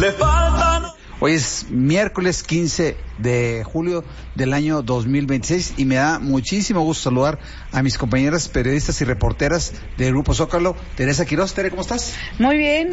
Le faltan... Hoy es miércoles 15 de julio del año 2026 y me da muchísimo gusto saludar a mis compañeras periodistas y reporteras del Grupo Zócalo. Teresa Quiroz. Tere, ¿cómo estás? Muy bien,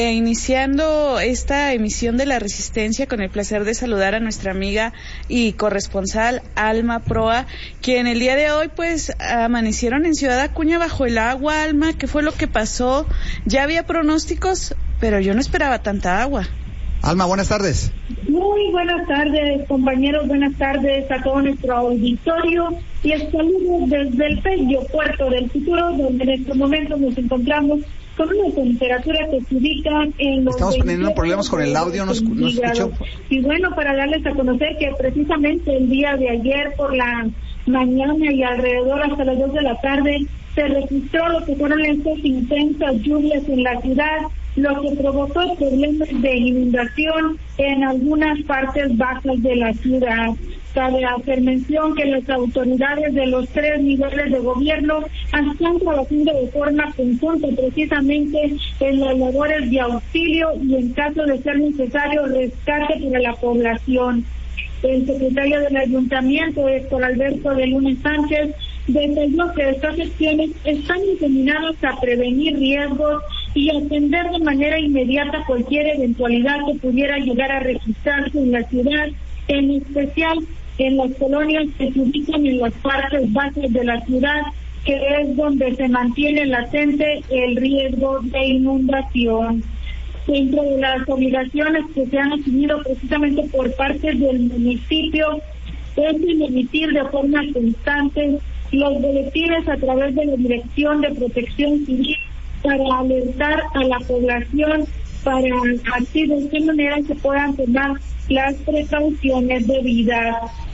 iniciando esta emisión de La Resistencia con el placer de saludar a nuestra amiga y corresponsal Alma Proa, quien el día de hoy pues amanecieron en Ciudad Acuña bajo el agua. Alma, ¿qué fue lo que pasó? Ya había pronósticos, pero yo no esperaba tanta agua. Alma, buenas tardes. Muy buenas tardes, compañeros, buenas tardes a todo nuestro auditorio y el saludo desde el bello puerto del futuro, donde en estos momentos nos encontramos con una temperatura que se ubica en los... Estamos teniendo problemas con el audio, no escucho. Y bueno, para darles a conocer que precisamente el día de ayer por la mañana y alrededor hasta las 2 de la tarde se registró lo que fueron estas intensas lluvias en la ciudad, lo que provocó problemas de inundación en algunas partes bajas de la ciudad. Cabe hacer mención que las autoridades de los 3 niveles de gobierno están trabajando de forma conjunta precisamente en las labores de auxilio y en caso de ser necesario rescate para la población. El secretario del Ayuntamiento, Héctor Alberto de Luna Sánchez, detalló que estas acciones están encaminadas a prevenir riesgos y atender de manera inmediata cualquier eventualidad que pudiera llegar a registrarse en la ciudad, en especial en las colonias que se ubican en las partes bajas de la ciudad, que es donde se mantiene latente el riesgo de inundación. Dentro de las obligaciones que se han asumido precisamente por parte del municipio es el emitir de forma constante los boletines a través de la Dirección de Protección Civil para alertar a la población, para así de qué manera se puedan tomar las precauciones debidas.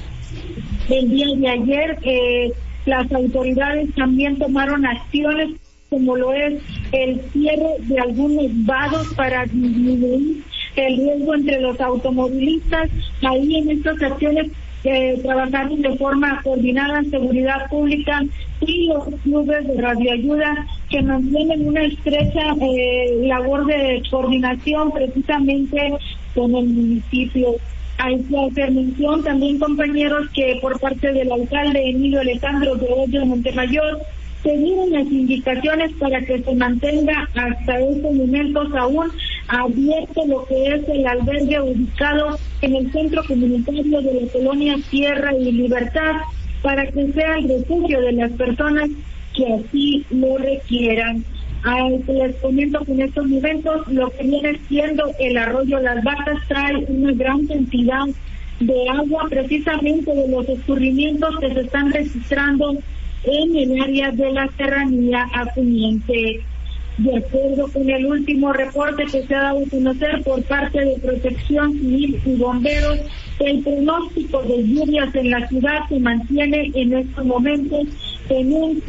El día de ayer las autoridades también tomaron acciones como lo es el cierre de algunos vados para disminuir el riesgo entre los automovilistas. Ahí en estas acciones trabajaron de forma coordinada en seguridad pública y los clubes de radioayuda que mantienen una estrecha labor de coordinación precisamente con el municipio. Hay que hacer mención también, compañeros, que por parte del alcalde Emilio Alejandro de Hoyos Montemayor se dieron las indicaciones para que se mantenga hasta estos momentos aún abierto lo que es el albergue ubicado en el centro comunitario de la colonia Tierra y Libertad, para que sea el refugio de las personas que así lo requieran. Les comento que en estos momentos lo que viene siendo el arroyo Las Vacas trae una gran cantidad de agua precisamente de los escurrimientos que se están registrando en el área de la serranía acuñense. De acuerdo con el último reporte que se ha dado a conocer por parte de Protección Civil y Bomberos, el pronóstico de lluvias en la ciudad se mantiene en estos momentos en un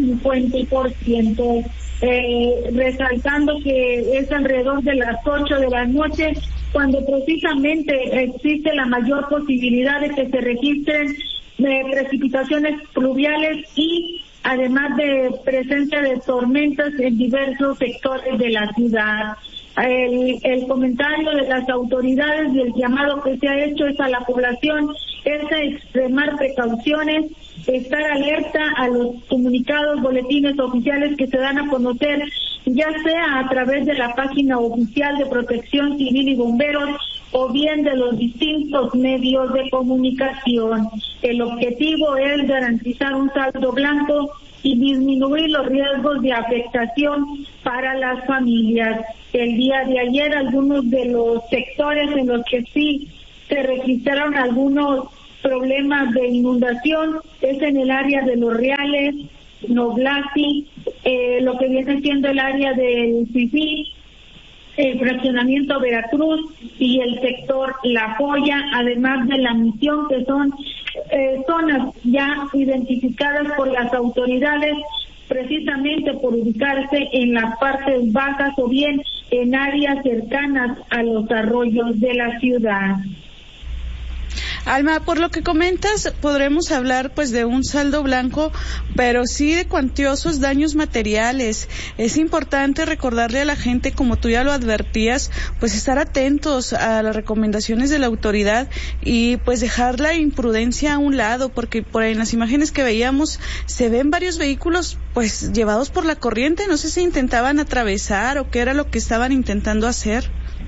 50%, resaltando que es alrededor de las 8 de la noche cuando precisamente existe la mayor posibilidad de que se registren precipitaciones pluviales y además de presencia de tormentas en diversos sectores de la ciudad. El comentario de las autoridades y el llamado que se ha hecho es a la población es a extremar precauciones, estar alerta a los comunicados, boletines oficiales que se dan a conocer, ya sea a través de la página oficial de Protección Civil y Bomberos o bien de los distintos medios de comunicación. El objetivo es garantizar un saldo blanco y disminuir los riesgos de afectación para las familias. El día de ayer algunos de los sectores en los que sí se registraron algunos problemas de inundación es en el área de Los Reales, Noblasi, lo que viene siendo el área del Fifí, el fraccionamiento Veracruz y el sector La Joya, además de La Misión, que son zonas ya identificadas por las autoridades precisamente por ubicarse en las partes bajas o bien en áreas cercanas a los arroyos de la ciudad. Alma, por lo que comentas, podremos hablar pues de un saldo blanco, pero sí de cuantiosos daños materiales. Es importante recordarle a la gente, como tú ya lo advertías, pues estar atentos a las recomendaciones de la autoridad y pues dejar la imprudencia a un lado, porque por ahí en las imágenes que veíamos se ven varios vehículos pues llevados por la corriente. No sé si intentaban atravesar o qué era lo que estaban intentando hacer.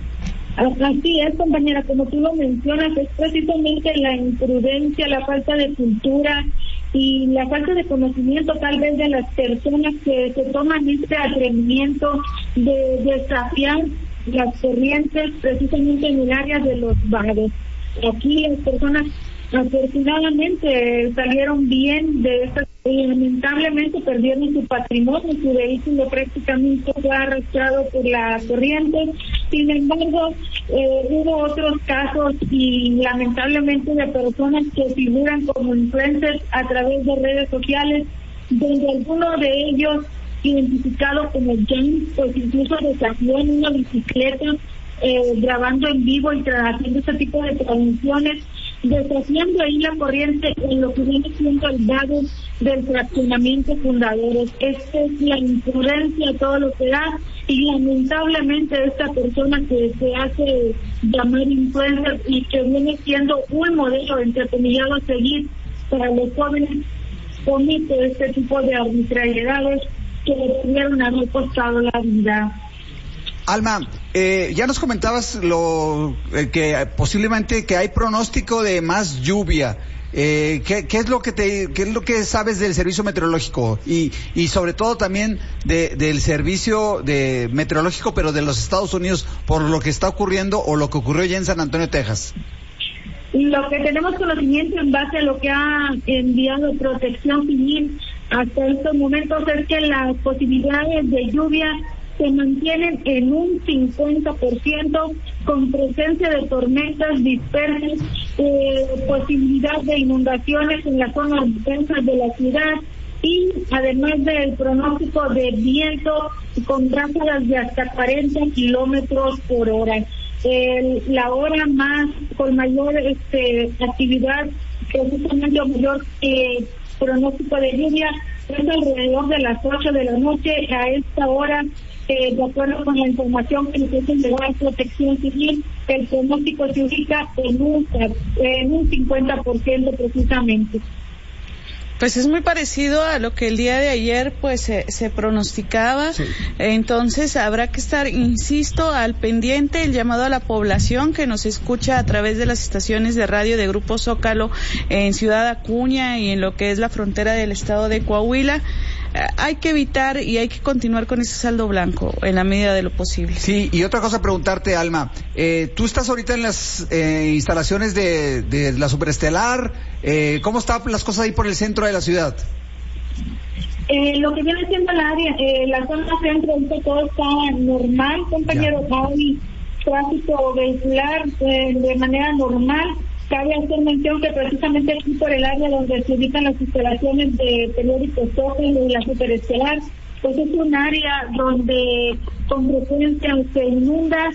Así es, compañera, como tú lo mencionas, es precisamente la imprudencia, la falta de cultura y la falta de conocimiento tal vez de las personas que se toman este atrevimiento de desafiar las corrientes precisamente en el área de los bares. Aquí las personas afortunadamente salieron bien de esta, y lamentablemente perdieron su patrimonio, su vehículo prácticamente fue arrastrado por la corriente. Sin embargo, hubo otros casos y lamentablemente de personas que figuran como influencers a través de redes sociales, donde alguno de ellos, identificado como James, pues incluso desafió en una bicicleta, grabando en vivo y haciendo ese tipo de transmisiones, desafiando ahí la corriente en lo que viene siendo el vado del fraccionamiento Fundadores. Esta es la imprudencia, todo lo que da, y lamentablemente esta persona que se hace llamar influencer y que viene siendo un modelo entrecomillado a seguir para los jóvenes, comete este tipo de arbitrariedades que le pudieron haber costado la vida. Alma, ya nos comentabas que posiblemente que hay pronóstico de más lluvia. ¿Qué es lo que sabes del servicio meteorológico y sobre todo también del servicio de meteorológico, pero de los Estados Unidos, por lo que está ocurriendo o lo que ocurrió ya en San Antonio, Texas? Lo que tenemos conocimiento en base a lo que ha enviado Protección Civil hasta estos momentos es que las posibilidades de lluvia se mantienen en un 50%, con presencia de tormentas dispersas, posibilidad de inundaciones en las zonas densas de la ciudad, y además del pronóstico de viento con ráfagas de hasta 40 kilómetros por hora. La hora más con mayor actividad, precisamente mayor pronóstico de lluvia, es alrededor de las 8 de la noche. A esta hora, de acuerdo con la información que nos hizo llegar Protección Civil, el pronóstico se ubica en un 50% precisamente. Pues es muy parecido a lo que el día de ayer pues se pronosticaba. Sí. Entonces habrá que estar, insisto, al pendiente. El llamado a la población que nos escucha a través de las estaciones de radio de Grupo Zócalo en Ciudad Acuña y en lo que es la frontera del estado de Coahuila. Hay que evitar y hay que continuar con ese saldo blanco en la medida de lo posible. Sí, y otra cosa preguntarte, Alma, tú estás ahorita en las instalaciones de la Superestelar. ¿Cómo están las cosas ahí por el centro de la ciudad? Lo que viene siendo el área, la zona centro, todo está normal, compañero. Hay tráfico vehicular de manera normal. Cabe hacer mención que precisamente aquí por el área donde se ubican las instalaciones de Periódico Zócalo y la Superestelar, pues es un área donde con frecuencia se inunda,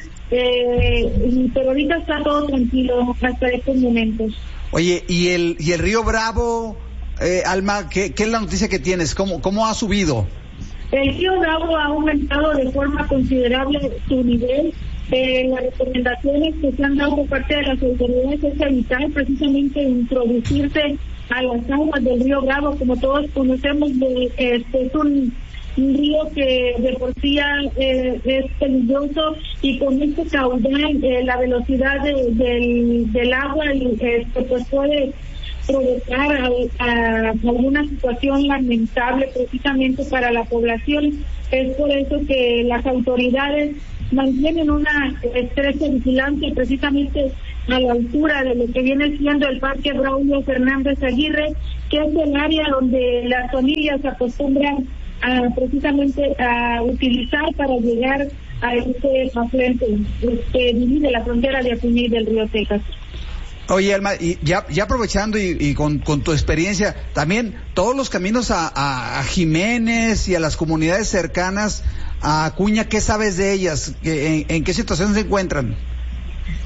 pero ahorita está todo tranquilo hasta estos momentos. Oye, ¿y el río Bravo, Alma, qué es la noticia que tienes? ¿Cómo ha subido? El río Bravo ha aumentado de forma considerable su nivel. Las recomendaciones que se han dado por parte de las autoridades es evitar precisamente introducirse a las aguas del río Bravo. Como todos conocemos, es un río que de por sí es peligroso, y con este caudal la velocidad del agua pues puede provocar alguna situación lamentable precisamente para la población. Es por eso que las autoridades mantienen una estrecha vigilancia precisamente a la altura de lo que viene siendo el Parque Braulio Fernández Aguirre, que es el área donde las familias acostumbran precisamente a utilizar para llegar a este afluente que divide la frontera de Acuña y del río Texas. Oye, Alma, y ya aprovechando y con tu experiencia, también todos los caminos a Jiménez y a las comunidades cercanas a Acuña, ¿qué sabes de ellas? ¿En qué situación se encuentran?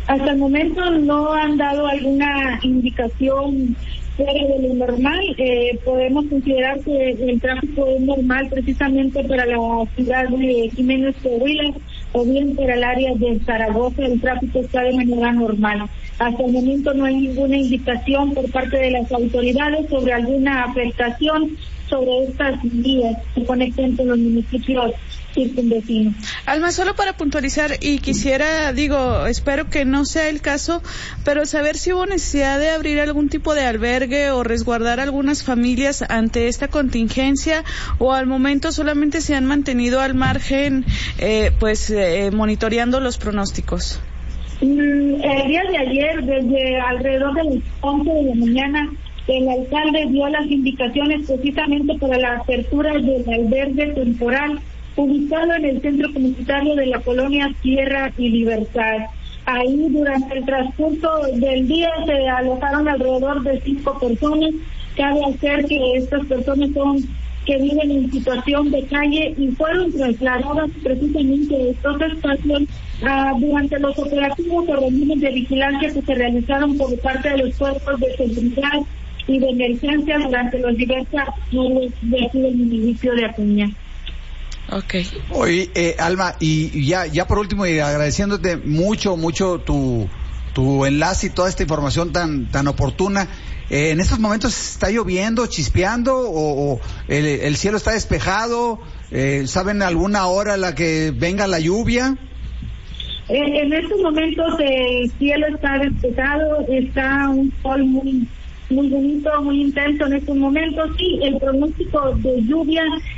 Hasta el momento no han dado alguna indicación fuera de lo normal. Podemos considerar que el tráfico es normal precisamente para la ciudad de Jiménez Coahuila o bien para el área de Zaragoza. El tráfico está de manera normal. Hasta el momento no hay ninguna indicación por parte de las autoridades sobre alguna afectación sobre estas vías que conectan con los municipios circunvecinos. Alma, solo para puntualizar, y quisiera, espero que no sea el caso, pero saber si hubo necesidad de abrir algún tipo de albergue o resguardar algunas familias ante esta contingencia, o al momento solamente se han mantenido al margen, monitoreando los pronósticos. El día de ayer, desde alrededor de las 11 de la mañana, el alcalde dio las indicaciones precisamente para la apertura del albergue temporal ubicado en el centro comunitario de la colonia Tierra y Libertad. Ahí durante el transcurso del día se alojaron alrededor de 5 personas. Cabe hacer que estas personas que viven en situación de calle y fueron trasladadas precisamente de estos espacios durante los operativos o reuniones de vigilancia que se realizaron por parte de los cuerpos de seguridad y de emergencia durante los diversos módulos de aquí del municipio de Acuña. Okay. Oye, Alma, y ya por último, y agradeciéndote mucho tu enlace y toda esta información tan oportuna. ¿En estos momentos está lloviendo, chispeando, o el cielo está despejado? ¿Saben alguna hora a la que venga la lluvia? En estos momentos el cielo está despejado, está un sol muy bonito, muy intenso en estos momentos. Sí, el pronóstico de lluvia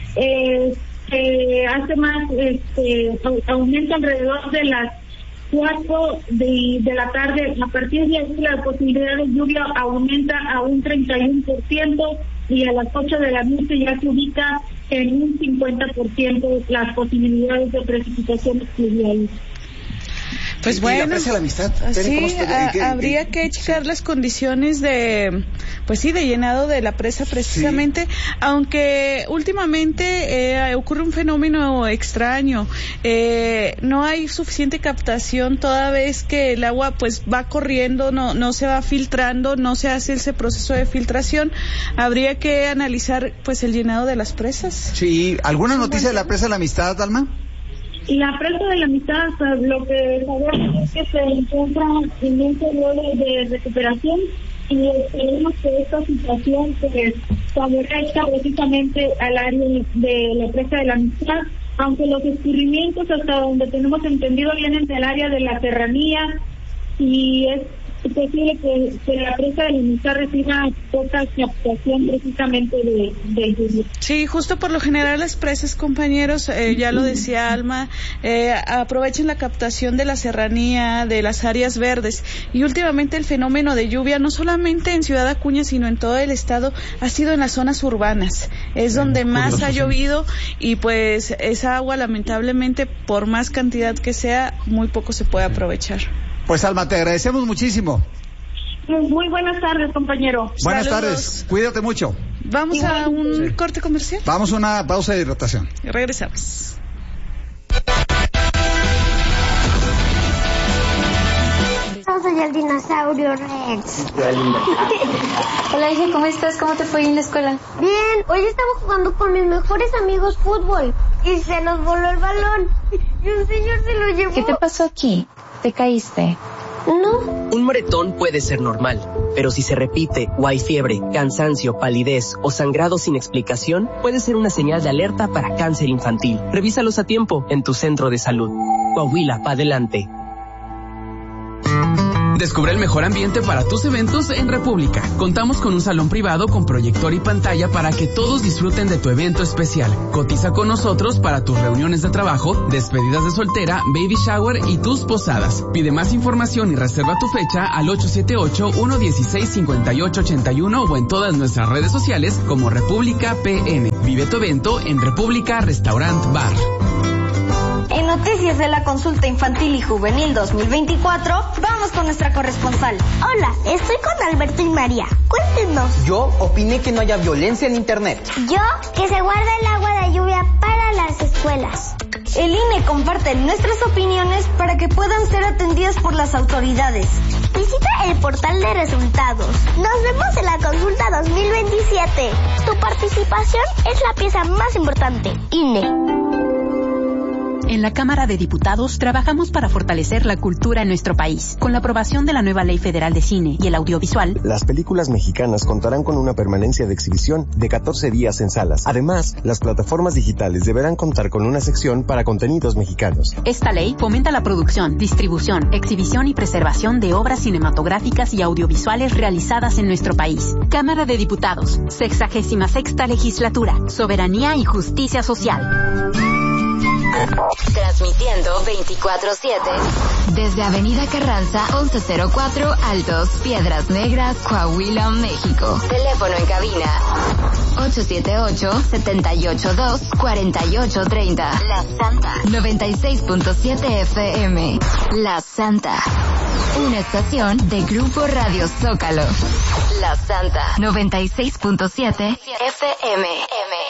hace más, aumenta alrededor de las 4 de la tarde. A partir de ahí la posibilidad de lluvia aumenta a un 31% y a las 8 de la noche ya se ubica en un 50% las posibilidades de precipitaciones pluviales. Pues bueno, la presa de la amistad. Sí, habría que checar las condiciones de llenado de la presa precisamente, aunque últimamente ocurre un fenómeno extraño. No hay suficiente captación toda vez que el agua va corriendo, no se va filtrando, no se hace ese proceso de filtración. Habría que analizar el llenado de las presas. Sí, ¿alguna noticia de la presa de la amistad, Alma? Y la presa de la amistad, lo que sabemos es que se encuentra en un periodo de recuperación y esperemos que esta situación favorezca precisamente al área de la presa de la amistad, aunque los escurrimientos hasta donde tenemos entendido vienen del área de la serranía y es posible que la presa de la amistad reciba poca captación precisamente de lluvia. Sí, justo por lo general las presas, compañeros, ya lo decía Alma, aprovechan la captación de la serranía, de las áreas verdes, y últimamente el fenómeno de lluvia, no solamente en Ciudad Acuña, sino en todo el estado, ha sido en las zonas urbanas. Es donde más ha llovido y esa agua, lamentablemente, por más cantidad que sea, muy poco se puede aprovechar. Pues Alma, te agradecemos muchísimo. Muy buenas tardes, compañero. Buenas Saludos. tardes, cuídate mucho. ¿Vamos a un corte comercial? Vamos a una pausa de hidratación. Y regresamos. Soy el dinosaurio Rex. Hola, hija, ¿cómo estás? ¿Cómo te fue en la escuela? Bien, hoy estaba jugando con mis mejores amigos fútbol y se nos voló el balón y un señor se lo llevó. ¿Qué te pasó aquí? ¿Te caíste? No. Un moretón puede ser normal, pero si se repite o hay fiebre, cansancio, palidez o sangrado sin explicación, puede ser una señal de alerta para cáncer infantil. Revísalos a tiempo en tu centro de salud. Coahuila, pa' adelante. Descubre el mejor ambiente para tus eventos en República. Contamos con un salón privado con proyector y pantalla para que todos disfruten de tu evento especial. Cotiza con nosotros para tus reuniones de trabajo, despedidas de soltera, baby shower y tus posadas. Pide más información y reserva tu fecha al 878-116-5881 o en todas nuestras redes sociales como República PN. Vive tu evento en República Restaurant Bar. En noticias de la consulta infantil y juvenil 2024, vamos con nuestra corresponsal. Hola, estoy con Alberto y María. Cuéntenos. Yo opiné que no haya violencia en internet. Yo, que se guarde el agua de lluvia para las escuelas. El INE comparte nuestras opiniones para que puedan ser atendidas por las autoridades. Visita el portal de resultados. Nos vemos en la consulta 2027. Tu participación es la pieza más importante. INE. En la Cámara de Diputados trabajamos para fortalecer la cultura en nuestro país. Con la aprobación de la nueva Ley Federal de Cine y el Audiovisual, las películas mexicanas contarán con una permanencia de exhibición de 14 días en salas. Además, las plataformas digitales deberán contar con una sección para contenidos mexicanos. Esta ley fomenta la producción, distribución, exhibición y preservación de obras cinematográficas y audiovisuales realizadas en nuestro país. Cámara de Diputados, 66ª Legislatura, Soberanía y Justicia Social. Transmitiendo 24/7 desde Avenida Carranza 1104 Altos, Piedras Negras, Coahuila, México. Teléfono en cabina 878-782-4830. La Santa 96.7 FM. La Santa, una estación de Grupo Radio Zócalo. La Santa 96.7 FM.